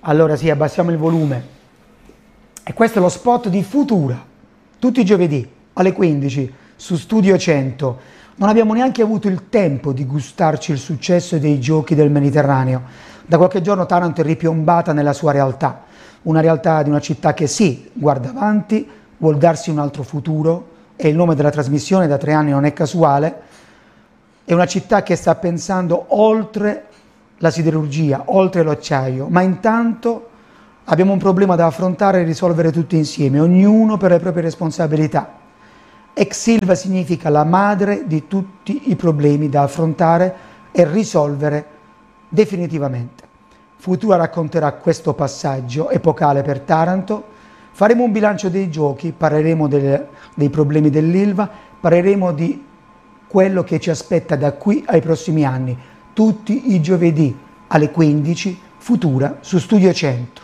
Allora sì, abbassiamo il volume. E questo è lo spot di Futura, tutti i giovedì alle 15 su Studio 100. Non abbiamo neanche avuto il tempo di gustarci il successo dei giochi del Mediterraneo. Da qualche giorno Taranto è ripiombata nella sua realtà, una realtà di una città che sì, guarda avanti, vuol darsi un altro futuro, e il nome della trasmissione da 3 anni non è casuale. È una città che sta pensando oltre la siderurgia, oltre l'acciaio, ma intanto abbiamo un problema da affrontare e risolvere tutti insieme, ognuno per le proprie responsabilità. Ex Ilva significa la madre di tutti i problemi da affrontare e risolvere definitivamente. Futura racconterà questo passaggio epocale per Taranto, faremo un bilancio dei giochi, parleremo dei problemi dell'Ilva, parleremo di quello che ci aspetta da qui ai prossimi anni, tutti i giovedì alle 15, Futura su Studio 100.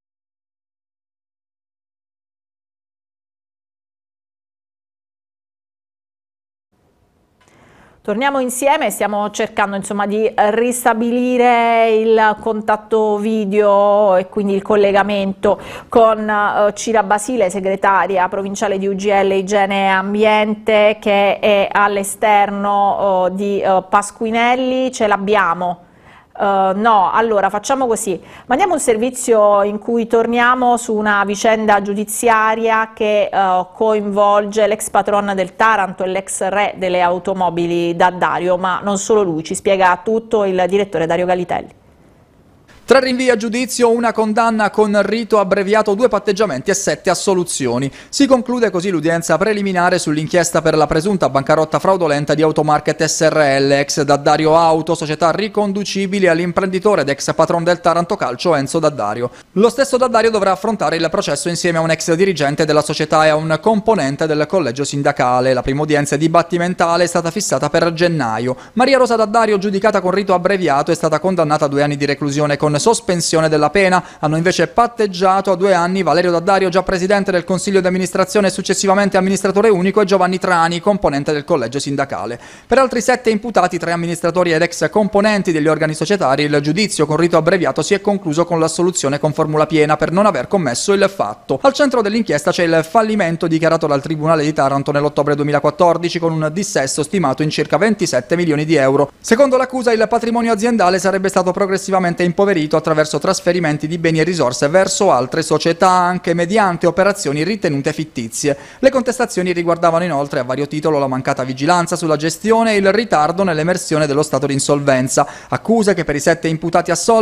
Torniamo insieme, stiamo cercando insomma di ristabilire il contatto video e quindi il collegamento con Cira Basile, segretaria provinciale di UGL Igiene e Ambiente, che è all'esterno di Pasquinelli. Ce l'abbiamo? No, allora facciamo così, mandiamo un servizio in cui torniamo su una vicenda giudiziaria che coinvolge l'ex patron del Taranto e l'ex re delle automobili D'Addario, ma non solo lui, ci spiega tutto il direttore Dario Galitelli. 3 rinvii a giudizio, una condanna con rito abbreviato, 2 patteggiamenti e 7 assoluzioni. Si conclude così l'udienza preliminare sull'inchiesta per la presunta bancarotta fraudolenta di Automarket SRL, ex D'Addario Auto, società riconducibili all'imprenditore ed ex patron del Taranto Calcio Enzo D'Addario. Lo stesso D'Addario dovrà affrontare il processo insieme a un ex dirigente della società e a un componente del collegio sindacale. La prima udienza dibattimentale è stata fissata per gennaio. Maria Rosa D'Addario, giudicata con rito abbreviato, è stata condannata a 2 anni di reclusione con sospensione della pena. Hanno invece patteggiato a 2 anni Valerio D'Addario, già presidente del consiglio di amministrazione e successivamente amministratore unico, e Giovanni Trani, componente del collegio sindacale. Per altri 7 imputati, 3 amministratori ed ex componenti degli organi societari, il giudizio con rito abbreviato si è concluso con l'assoluzione con formula piena per non aver commesso il fatto. Al centro dell'inchiesta c'è il fallimento dichiarato dal Tribunale di Taranto nell'ottobre 2014 con un dissesto stimato in circa 27 milioni di euro. Secondo l'accusa, il patrimonio aziendale sarebbe stato progressivamente impoverito attraverso trasferimenti di beni e risorse verso altre società, anche mediante operazioni ritenute fittizie. Le contestazioni riguardavano inoltre a vario titolo la mancata vigilanza sulla gestione e il ritardo nell'emersione dello stato di insolvenza, accuse che per i 7 imputati assolti